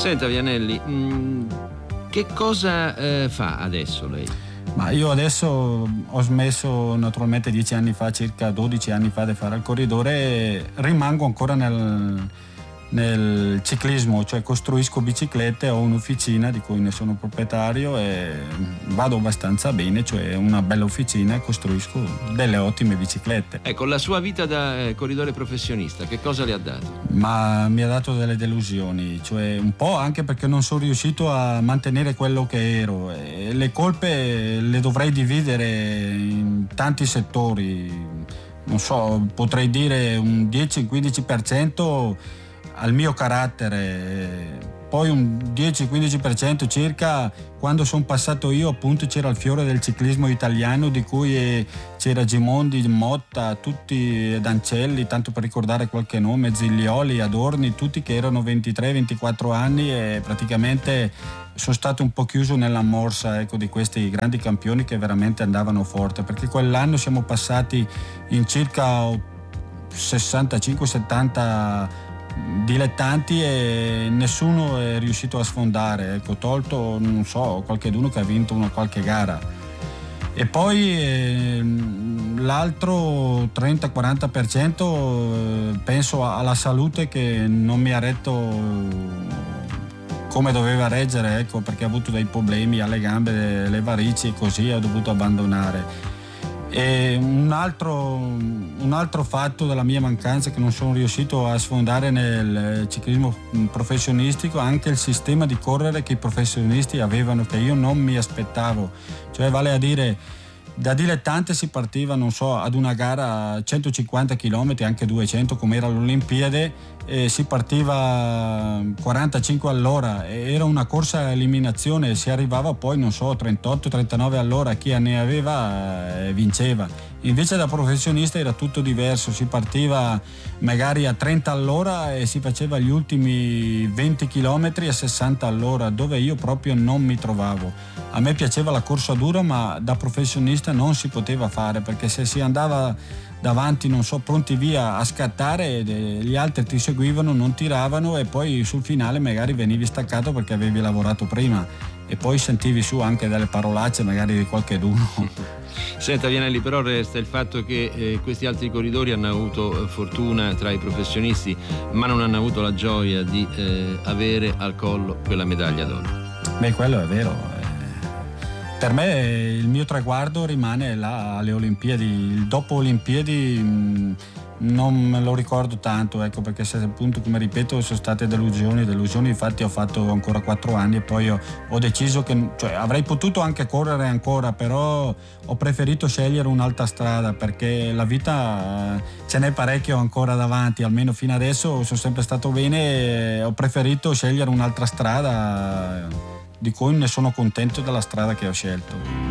Senta Vianelli, che cosa fa adesso lei? Ma io adesso ho smesso naturalmente 10 anni fa, circa 12 anni fa, di fare il corridore e rimango ancora nel ciclismo, cioè costruisco biciclette, ho un'officina di cui ne sono proprietario e vado abbastanza bene, cioè una bella officina e costruisco delle ottime biciclette. Ecco, la sua vita da corridore professionista, che cosa le ha dato? Ma mi ha dato delle delusioni, cioè un po' anche perché non sono riuscito a mantenere quello che ero e le colpe le dovrei dividere in tanti settori, non so, potrei dire un 10-15% al mio carattere, poi un 10-15% circa quando sono passato io, appunto c'era il fiore del ciclismo italiano di cui c'era Gimondi, Motta, tutti Dancelli, tanto per ricordare qualche nome, Ziglioli, Adorni, tutti che erano 23-24 anni e praticamente sono stato un po' chiuso nella morsa, ecco, di questi grandi campioni che veramente andavano forte, perché quell'anno siamo passati in circa 65-70 dilettanti e nessuno è riuscito a sfondare, ecco, tolto non so qualcheduno che ha vinto una qualche gara. E poi l'altro 30-40% penso alla salute che non mi ha retto come doveva reggere, ecco, perché ho avuto dei problemi alle gambe, le varici e così ho dovuto abbandonare. E un altro fatto della mia mancanza è che non sono riuscito a sfondare nel ciclismo professionistico anche il sistema di correre che i professionisti avevano, che io non mi aspettavo, cioè vale a dire da dilettante si partiva, non so, ad una gara a 150 km, anche 200 come era all'Olimpiade, e si partiva 45 all'ora, era una corsa a eliminazione, si arrivava poi non so 38-39 all'ora, chi ne aveva vinceva. Invece da professionista era tutto diverso, si partiva magari a 30 all'ora e si faceva gli ultimi 20 km a 60 all'ora, dove io proprio non mi trovavo. A me piaceva la corsa dura, ma da professionista non si poteva fare, perché se si andava davanti, non so, pronti via a scattare, gli altri ti seguivano, non tiravano e poi sul finale magari venivi staccato perché avevi lavorato prima e poi sentivi su anche delle parolacce magari di qualcheduno. Senta Vianelli, però resta il fatto che questi altri corridori hanno avuto fortuna tra i professionisti, ma non hanno avuto la gioia di avere al collo quella medaglia d'oro. Beh, quello è vero. Per me il mio traguardo rimane là alle Olimpiadi. Il dopo Olimpiadi non me lo ricordo tanto, ecco, perché se appunto, come ripeto, sono state delusioni, infatti ho fatto ancora 4 anni e poi ho deciso che, cioè, avrei potuto anche correre ancora, però ho preferito scegliere un'altra strada, perché la vita ce n'è parecchio ancora davanti, almeno fino adesso sono sempre stato bene e ho preferito scegliere un'altra strada, di cui ne sono contento della strada che ho scelto.